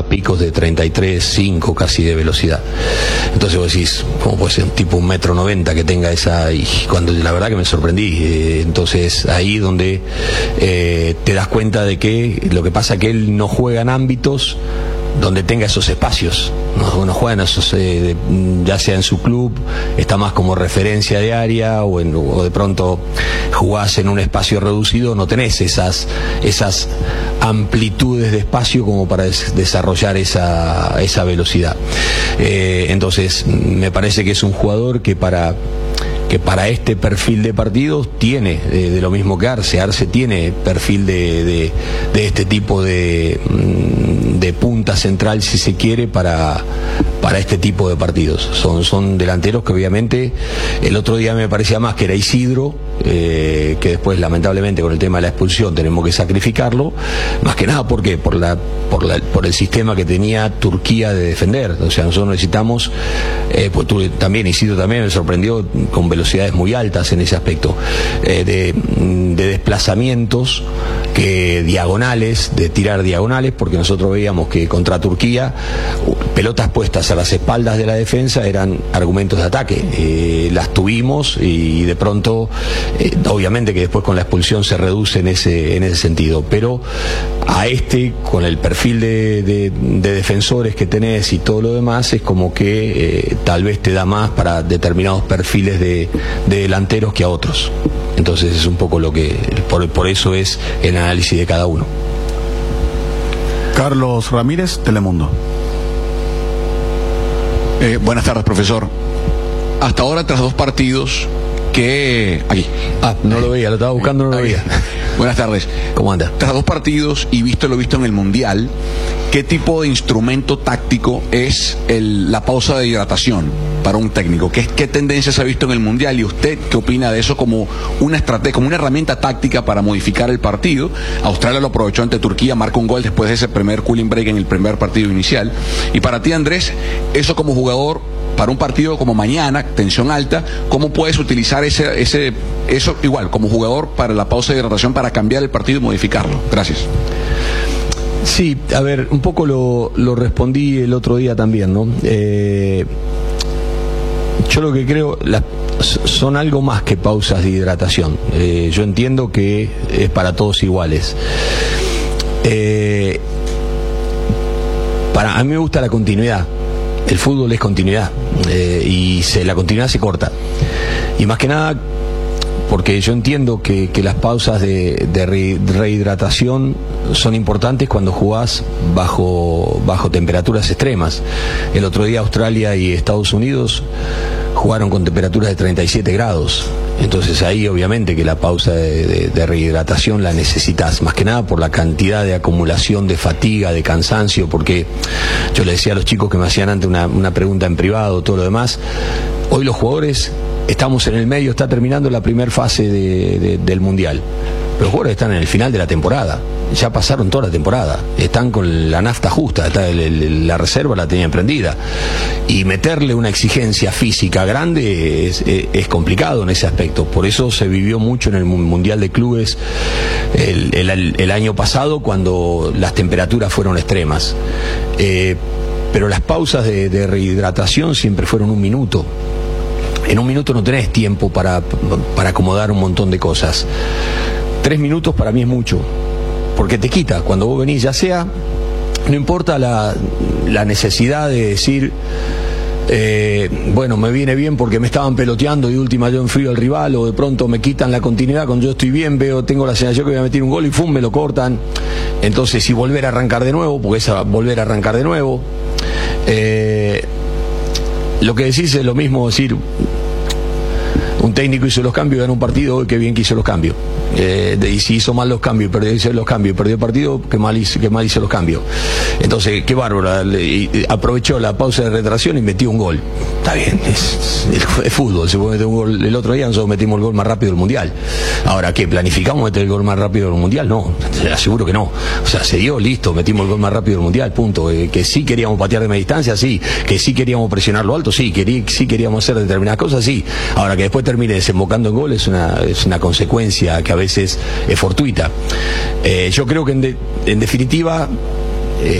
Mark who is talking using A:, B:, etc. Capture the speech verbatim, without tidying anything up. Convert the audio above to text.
A: a picos de treinta y tres, cinco casi de velocidad. Entonces vos decís, ¿cómo puede ser un tipo un metro noventa que tenga esa? Y cuando la verdad que me sorprendí. Eh, entonces ahí donde eh, te das cuenta de que lo que pasa es que él no juega en ámbitos donde tenga esos espacios, no, no juega en esos, eh, ya sea en su club, está más como referencia de área, o, en, o de pronto jugás en un espacio reducido, no tenés esas, esas amplitudes de espacio como para des, desarrollar esa, esa velocidad. Eh, entonces, me parece que es un jugador que para... que para este perfil de partidos tiene, de, de lo mismo que Arce, Arce tiene perfil de, de, de este tipo de, de punta central, si se quiere, para, para este tipo de partidos. Son, son delanteros que obviamente, el otro día me parecía más que era Isidro, eh, que después lamentablemente con el tema de la expulsión tenemos que sacrificarlo, más que nada porque por la, por la, por el sistema que tenía Turquía de defender. O sea, nosotros necesitamos, eh, pues tú también, Isidro también me sorprendió con velocidades muy altas en ese aspecto, eh, de, de desplazamientos que diagonales, de tirar diagonales, porque nosotros veíamos que contra Turquía pelotas puestas a las espaldas de la defensa eran argumentos de ataque, eh, las tuvimos y de pronto eh, obviamente que después con la expulsión se reduce en ese, en ese sentido, pero a este, con el perfil de, de, de defensores que tenés y todo lo demás, es como que eh, tal vez te da más para determinados perfiles de, de delanteros que a otros. Entonces es un poco lo que, por, por eso es el análisis de cada uno.
B: Carlos Ramírez, Telemundo.
C: Eh, buenas tardes, profesor. Hasta ahora, tras dos partidos que... Aquí.
A: Ah, no lo veía, lo estaba buscando, no lo veía.
C: Buenas tardes.
A: ¿Cómo anda?
C: Tras dos partidos y visto lo visto en el Mundial, ¿qué tipo de instrumento táctico es el, la pausa de hidratación para un técnico? ¿Qué, qué tendencias ha visto en el Mundial? ¿Y usted qué opina de eso como una estrategia, como una herramienta táctica para modificar el partido? Australia lo aprovechó ante Turquía, marca un gol después de ese primer cooling break en el primer partido inicial. Y para ti, Andrés, eso como jugador, para un partido como mañana, tensión alta, ¿cómo puedes utilizar ese, ese, eso igual como jugador para la pausa de hidratación para cambiar el partido y modificarlo? Gracias.
A: Sí, a ver, un poco lo, lo respondí el otro día también, ¿no? Eh, yo lo que creo, las, son algo más que pausas de hidratación. Eh, yo entiendo que es para todos iguales. Eh, para, a mí me gusta la continuidad. El fútbol es continuidad, eh, y se, la continuidad se corta. Y más que nada, porque yo entiendo que, que las pausas de, de re, rehidratación son importantes cuando jugás bajo, bajo temperaturas extremas. El otro día Australia y Estados Unidos jugaron con temperaturas de treinta y siete grados. Entonces ahí obviamente que la pausa de, de, de rehidratación la necesitas, más que nada por la cantidad de acumulación de fatiga, de cansancio, porque yo le decía a los chicos que me hacían antes una, una pregunta en privado, todo lo demás, hoy los jugadores estamos en el medio, está terminando la primera fase de, de, del Mundial, pero los jugadores están en el final de la temporada, ya pasaron toda la temporada, están con la nafta justa, está el, el, la reserva la tenían prendida, y meterle una exigencia física grande es, es, es complicado en ese aspecto. Por eso se vivió mucho en el Mundial de Clubes el, el, el año pasado, cuando las temperaturas fueron extremas, eh, pero las pausas de, de rehidratación siempre fueron un minuto. En un minuto no tenés tiempo para, para acomodar un montón de cosas. Tres minutos para mí es mucho, porque te quita, cuando vos venís, ya sea, no importa la, la necesidad de decir, eh, bueno, me viene bien porque me estaban peloteando y de última yo enfrío al rival, o de pronto me quitan la continuidad cuando yo estoy bien, veo, tengo la sensación que voy a meter un gol y ¡fum!, me lo cortan. Entonces, si volver a arrancar de nuevo, porque es a volver a arrancar de nuevo. Eh, lo que decís es lo mismo decir, un técnico hizo los cambios, ganó un partido, qué bien que hizo los cambios. Eh, de, y si hizo mal los cambios, perdió hizo los cambios, perdió el partido, qué mal hizo, qué mal hizo los cambios. Entonces, qué bárbaro, le, y, aprovechó la pausa de retracción y metió un gol. Está bien, es, es, es fútbol, se puede meter un gol. El otro día nosotros metimos el gol más rápido del Mundial. Ahora, ¿qué? ¿Planificamos meter el gol más rápido del Mundial? No, te aseguro que no. O sea, se dio, listo, metimos el gol más rápido del Mundial, punto. Eh, que sí queríamos patear de media distancia, sí. Que sí queríamos presionarlo alto, sí. Que sí queríamos hacer determinadas cosas, sí. Ahora, que después termine desembocando en gol es una, es una consecuencia que a veces es fortuita. Eh, yo creo que en, de, en definitiva